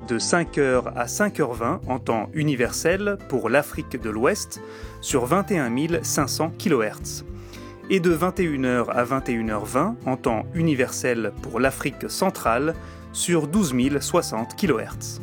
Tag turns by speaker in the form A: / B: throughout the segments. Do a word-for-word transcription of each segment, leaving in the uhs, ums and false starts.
A: de cinq heures à cinq heures vingt en temps universel pour l'Afrique de l'Ouest sur vingt et un mille cinq cents kilohertz et de vingt et une heures à vingt et une heures vingt en temps universel pour l'Afrique centrale sur douze mille soixante kilohertz.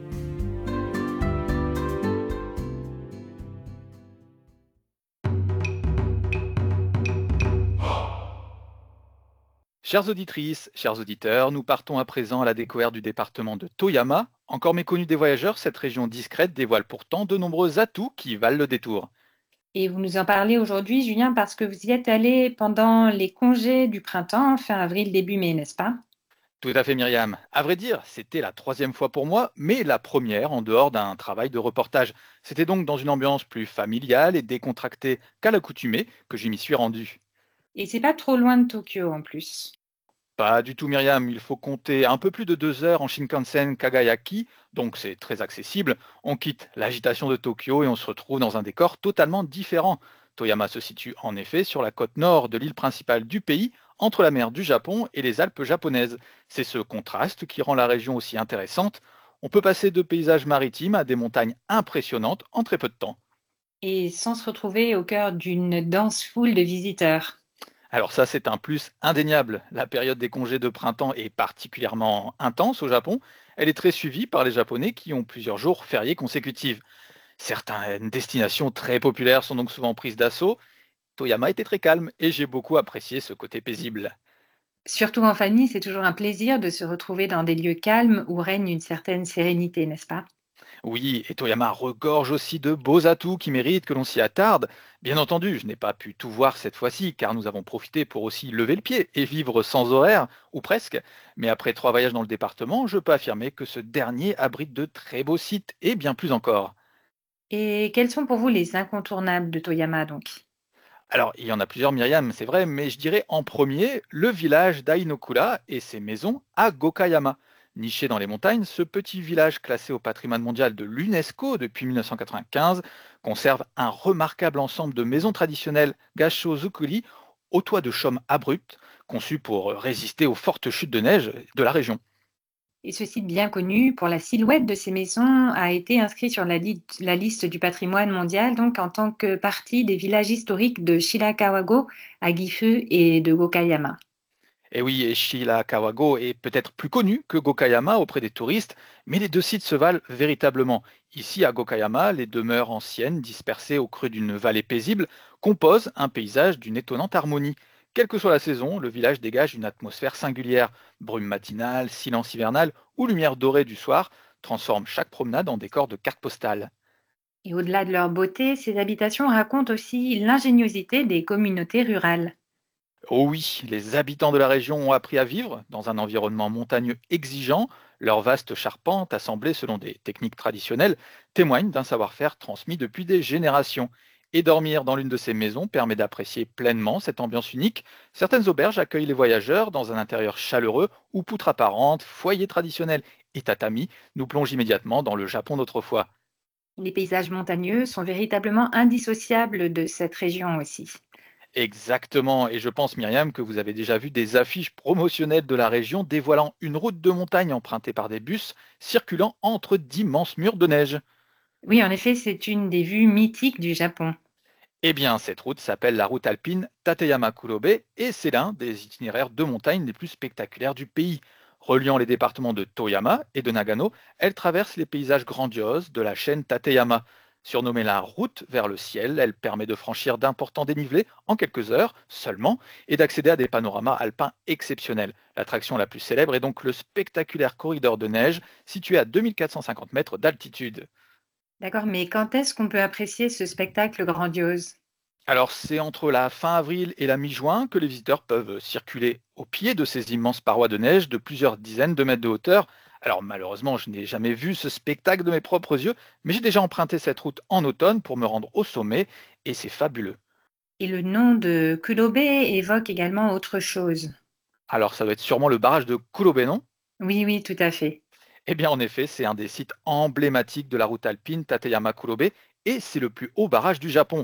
B: Chères auditrices, chers auditeurs, nous partons à présent à la découverte du département de Toyama. Encore méconnue des voyageurs, cette région discrète dévoile pourtant de nombreux atouts qui valent le détour.
C: Et vous nous en parlez aujourd'hui, Julien, parce que vous y êtes allé pendant les congés du printemps, fin avril, début mai, n'est-ce pas?
B: Tout à fait Myriam. À vrai dire, c'était la troisième fois pour moi, mais la première en dehors d'un travail de reportage. C'était donc dans une ambiance plus familiale et décontractée qu'à l'accoutumée que je m'y suis rendu.
C: Et c'est pas trop loin de Tokyo en plus.
B: Pas du tout Myriam, il faut compter un peu plus de deux heures en Shinkansen Kagayaki, donc c'est très accessible. On quitte l'agitation de Tokyo et on se retrouve dans un décor totalement différent. Toyama se situe en effet sur la côte nord de l'île principale du pays, entre la mer du Japon et les Alpes japonaises. C'est ce contraste qui rend la région aussi intéressante. On peut passer de paysages maritimes à des montagnes impressionnantes en très peu de temps.
C: Et sans se retrouver au cœur d'une dense foule de visiteurs.
B: Alors ça, c'est un plus indéniable. La période des congés de printemps est particulièrement intense au Japon. Elle est très suivie par les Japonais qui ont plusieurs jours fériés consécutifs. Certaines destinations très populaires sont donc souvent prises d'assaut. Toyama était très calme et j'ai beaucoup apprécié ce côté paisible.
C: Surtout en famille, c'est toujours un plaisir de se retrouver dans des lieux calmes où règne une certaine sérénité, n'est-ce pas?
B: Oui, et Toyama regorge aussi de beaux atouts qui méritent que l'on s'y attarde. Bien entendu, je n'ai pas pu tout voir cette fois-ci, car nous avons profité pour aussi lever le pied et vivre sans horaire, ou presque. Mais après trois voyages dans le département, je peux affirmer que ce dernier abrite de très beaux sites, et bien plus encore.
C: Et quels sont pour vous les incontournables de Toyama donc?
B: Alors, il y en a plusieurs, Myriam, c'est vrai, mais je dirais en premier le village d'Ainokura et ses maisons à Gokayama. Niché dans les montagnes, ce petit village classé au patrimoine mondial de l'UNESCO depuis mille neuf cent quatre-vingt-quinze conserve un remarquable ensemble de maisons traditionnelles Gassho-zukuri au toit de chaume abruptes, conçues pour résister aux fortes chutes de neige de la région.
C: Et ce site bien connu pour la silhouette de ces maisons a été inscrit sur la, li- la liste du patrimoine mondial, donc en tant que partie des villages historiques de Shirakawago à Gifu et de Gokayama.
B: Et oui, et Kawago est peut-être plus connu que Gokayama auprès des touristes, mais les deux sites se valent véritablement. Ici, à Gokayama, les demeures anciennes, dispersées au creux d'une vallée paisible, composent un paysage d'une étonnante harmonie. Quelle que soit la saison, le village dégage une atmosphère singulière. Brume matinale, silence hivernal ou lumière dorée du soir transforment chaque promenade en décor de carte postale.
C: Et au-delà de leur beauté, ces habitations racontent aussi l'ingéniosité des communautés rurales.
B: Oh oui, les habitants de la région ont appris à vivre dans un environnement montagneux exigeant. Leurs vastes charpentes, assemblées selon des techniques traditionnelles, témoignent d'un savoir-faire transmis depuis des générations. Et dormir dans l'une de ces maisons permet d'apprécier pleinement cette ambiance unique. Certaines auberges accueillent les voyageurs dans un intérieur chaleureux où poutres apparentes, foyers traditionnels et tatamis nous plongent immédiatement dans le Japon d'autrefois.
C: Les paysages montagneux sont véritablement indissociables de cette région aussi.
B: Exactement, et je pense Myriam que vous avez déjà vu des affiches promotionnelles de la région dévoilant une route de montagne empruntée par des bus circulant entre d'immenses murs de neige.
C: Oui, en effet, c'est une des vues mythiques du Japon.
B: Eh bien, cette route s'appelle la route alpine Tateyama-Kurobe et c'est l'un des itinéraires de montagne les plus spectaculaires du pays. Reliant les départements de Toyama et de Nagano, elle traverse les paysages grandioses de la chaîne Tateyama. Surnommée la route vers le ciel, elle permet de franchir d'importants dénivelés en quelques heures seulement et d'accéder à des panoramas alpins exceptionnels. L'attraction la plus célèbre est donc le spectaculaire corridor de neige situé à deux mille quatre cent cinquante mètres d'altitude.
C: D'accord, mais quand est-ce qu'on peut apprécier ce spectacle grandiose?
B: Alors, c'est entre la fin avril et la mi-juin que les visiteurs peuvent circuler au pied de ces immenses parois de neige de plusieurs dizaines de mètres de hauteur. Alors, malheureusement, je n'ai jamais vu ce spectacle de mes propres yeux, mais j'ai déjà emprunté cette route en automne pour me rendre au sommet, et c'est fabuleux.
C: Et le nom de Kulobe évoque également autre chose.
B: Alors, ça doit être sûrement le barrage de Kurobe, non?
C: Oui, oui, tout à fait.
B: Eh bien, en effet, c'est un des sites emblématiques de la route alpine Tateyama-Kurobe, et c'est le plus haut barrage du Japon.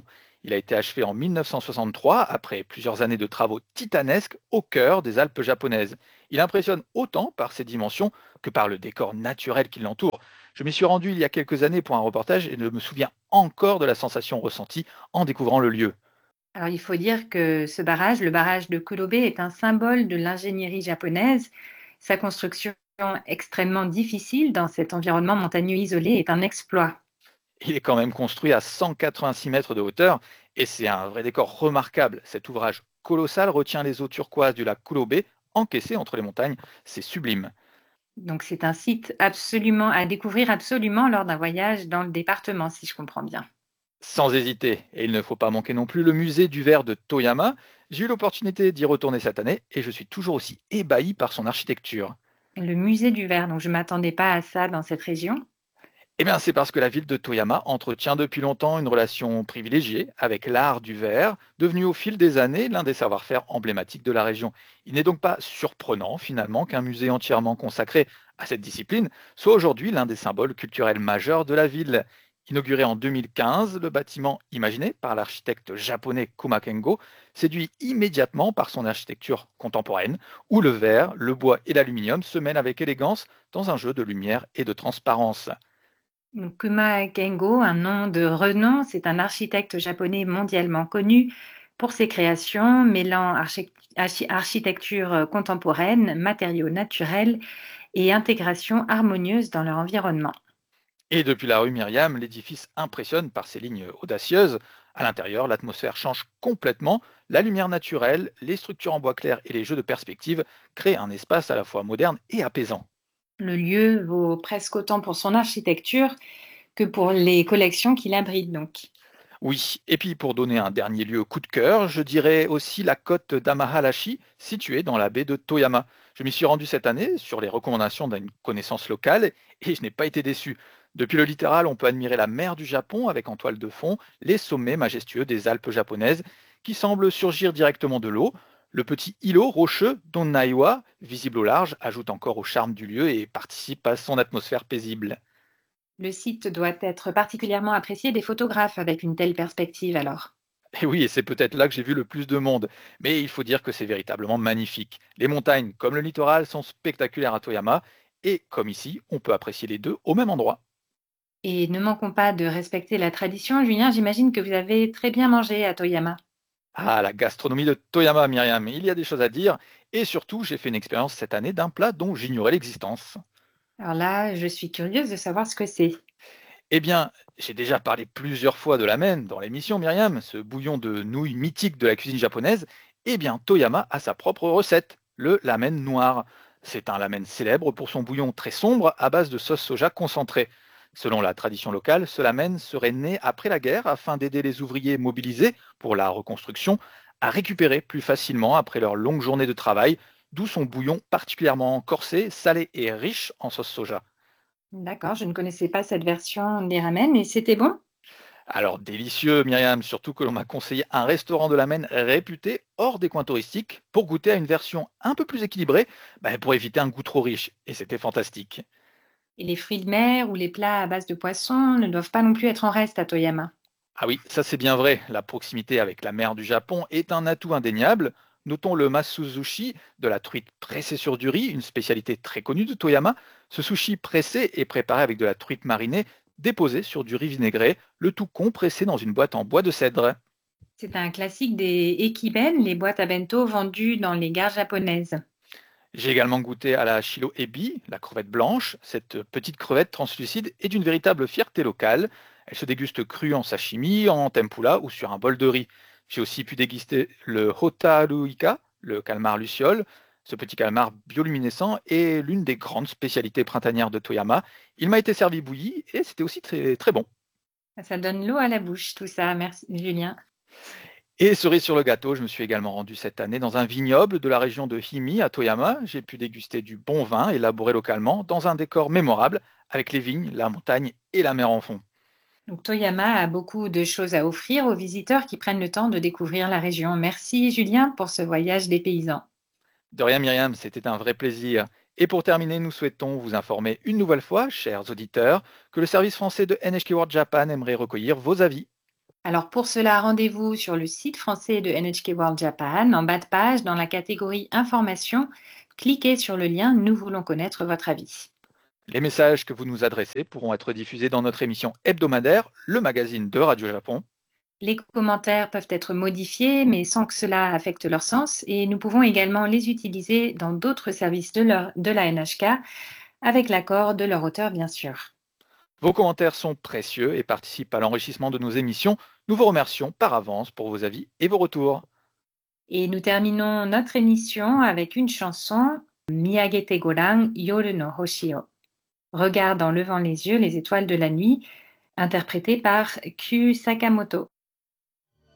B: Il a été achevé en mille neuf cent soixante-trois, après plusieurs années de travaux titanesques au cœur des Alpes japonaises. Il impressionne autant par ses dimensions que par le décor naturel qui l'entoure. Je m'y suis rendu il y a quelques années pour un reportage et je me souviens encore de la sensation ressentie en découvrant le lieu.
C: Alors, il faut dire que ce barrage, le barrage de Kurobe, est un symbole de l'ingénierie japonaise. Sa construction extrêmement difficile dans cet environnement montagneux isolé est un exploit.
B: Il est quand même construit à cent quatre-vingt-six mètres de hauteur et c'est un vrai décor remarquable. Cet ouvrage colossal retient les eaux turquoises du lac Kulobe encaissées entre les montagnes. C'est sublime.
C: Donc, c'est un site absolument à découvrir absolument lors d'un voyage dans le département, si je comprends bien.
B: Sans hésiter, et il ne faut pas manquer non plus le musée du verre de Toyama. J'ai eu l'opportunité d'y retourner cette année et je suis toujours aussi ébahi par son architecture.
C: Le musée du verre, donc je ne m'attendais pas à ça dans cette région.
B: Eh bien, c'est parce que la ville de Toyama entretient depuis longtemps une relation privilégiée avec l'art du verre, devenu au fil des années l'un des savoir-faire emblématiques de la région. Il n'est donc pas surprenant, finalement, qu'un musée entièrement consacré à cette discipline soit aujourd'hui l'un des symboles culturels majeurs de la ville. Inauguré en deux mille quinze, le bâtiment, imaginé par l'architecte japonais Kuma Kengo, séduit immédiatement par son architecture contemporaine, où le verre, le bois et l'aluminium se mêlent avec élégance dans un jeu de lumière et de transparence.
C: Donc, Kuma Kengo, un nom de renom, c'est un architecte japonais mondialement connu pour ses créations mêlant archi- archi- architecture contemporaine, matériaux naturels et intégration harmonieuse dans leur environnement.
B: Et depuis la rue Myriam, l'édifice impressionne par ses lignes audacieuses. À l'intérieur, l'atmosphère change complètement. La lumière naturelle, les structures en bois clair et les jeux de perspective créent un espace à la fois moderne et apaisant.
C: Le lieu vaut presque autant pour son architecture que pour les collections qu'il abrite donc.
B: Oui, et puis pour donner un dernier lieu coup de cœur, je dirais aussi la côte d'Amahalashi, située dans la baie de Toyama. Je m'y suis rendu cette année sur les recommandations d'une connaissance locale et je n'ai pas été déçu. Depuis le littoral, on peut admirer la mer du Japon avec en toile de fond les sommets majestueux des Alpes japonaises qui semblent surgir directement de l'eau. Le petit îlot rocheux d'Onnaiwa, visible au large, ajoute encore au charme du lieu et participe à son atmosphère paisible.
C: Le site doit être particulièrement apprécié des photographes avec une telle perspective alors.
B: Et oui, et c'est peut-être là que j'ai vu le plus de monde. Mais il faut dire que c'est véritablement magnifique. Les montagnes, comme le littoral, sont spectaculaires à Toyama. Et comme ici, on peut apprécier les deux au même endroit.
C: Et ne manquons pas de respecter la tradition. Julien, j'imagine que vous avez très bien mangé à Toyama.
B: Ah, la gastronomie de Toyama, Myriam, il y a des choses à dire. Et surtout, j'ai fait une expérience cette année d'un plat dont j'ignorais l'existence.
C: Alors là, je suis curieuse de savoir ce que c'est.
B: Eh bien, j'ai déjà parlé plusieurs fois de l'amen dans l'émission, Myriam, ce bouillon de nouilles mythique de la cuisine japonaise. Eh bien, Toyama a sa propre recette, le lamen noir. C'est un lamen célèbre pour son bouillon très sombre à base de sauce soja concentrée. Selon la tradition locale, ce lamen serait né après la guerre afin d'aider les ouvriers mobilisés pour la reconstruction à récupérer plus facilement après leur longue journée de travail, d'où son bouillon particulièrement corsé, salé et riche en sauce soja.
C: D'accord, je ne connaissais pas cette version des ramen, mais c'était bon?
B: Alors délicieux, Myriam, surtout que l'on m'a conseillé un restaurant de la Maine réputé hors des coins touristiques pour goûter à une version un peu plus équilibrée, bah, pour éviter un goût trop riche. Et c'était fantastique.
C: Et les fruits de mer ou les plats à base de poisson ne doivent pas non plus être en reste à Toyama.
B: Ah oui, ça c'est bien vrai. La proximité avec la mer du Japon est un atout indéniable. Notons le masuzushi, de la truite pressée sur du riz, une spécialité très connue de Toyama. Ce sushi pressé est préparé avec de la truite marinée déposée sur du riz vinaigré, le tout compressé dans une boîte en bois de cèdre.
C: C'est un classique des ekiben, les boîtes à bento vendues dans les gares japonaises.
B: J'ai également goûté à la Shilo Ebi, la crevette blanche. Cette petite crevette translucide est d'une véritable fierté locale. Elle se déguste crue en sashimi, en tempura ou sur un bol de riz. J'ai aussi pu déguster le Hotaruika, le calmar luciole. Ce petit calmar bioluminescent est l'une des grandes spécialités printanières de Toyama. Il m'a été servi bouilli et c'était aussi très, très bon.
C: Ça donne l'eau à la bouche, tout ça. Merci, Julien.
B: Et cerise sur le gâteau, je me suis également rendu cette année dans un vignoble de la région de Himi à Toyama. J'ai pu déguster du bon vin élaboré localement dans un décor mémorable avec les vignes, la montagne et la mer en fond.
C: Donc, Toyama a beaucoup de choses à offrir aux visiteurs qui prennent le temps de découvrir la région. Merci, Julien, pour ce voyage des paysans.
B: De rien Myriam, c'était un vrai plaisir. Et pour terminer, nous souhaitons vous informer une nouvelle fois, chers auditeurs, que le service français de N H K World Japan aimerait recueillir vos avis.
C: Alors pour cela, rendez-vous sur le site français de N H K World Japan, en bas de page, dans la catégorie Informations. Cliquez sur le lien Nous voulons connaître votre avis.
B: Les messages que vous nous adressez pourront être diffusés dans notre émission hebdomadaire, le magazine de Radio Japon.
C: Les commentaires peuvent être modifiés, mais sans que cela affecte leur sens, et nous pouvons également les utiliser dans d'autres services de, leur, de la N H K, avec l'accord de leur auteur, bien sûr.
B: Vos commentaires sont précieux et participent à l'enrichissement de nos émissions. Nous vous remercions par avance pour vos avis et vos retours.
C: Et nous terminons notre émission avec une chanson, Miyagete Goran Yoru no Hoshi o. Regarde en levant les yeux les étoiles de la nuit, interprétée par Kyu Sakamoto.